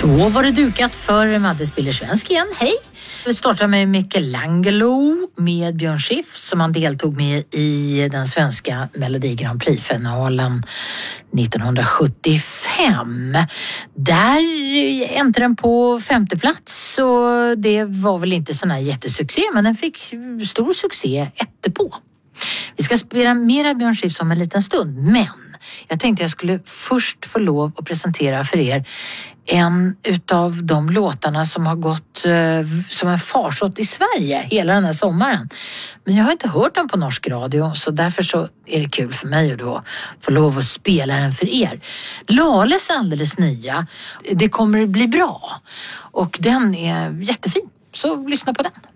Då var det dukat för Madde Spiller Svensk igen. Hej! Vi startar med Michelangelo med Björn Skifs som han deltog med i den svenska Melodi Grand Prix-finalen 1975. Där äntade den på 5:e plats och det var väl inte sån här jättesuccé, men den fick stor succé efterpå. Vi ska spela mera Björn Skifs om en liten stund, men jag tänkte jag skulle först få lov att presentera för er en utav de låtarna som har gått som en farsott i Sverige hela den här sommaren. Men jag har inte hört den på norsk radio, så därför så är det kul för mig att då få lov att spela den för er. Lales alldeles nya, det kommer att bli bra och den är jättefin, så lyssna på den.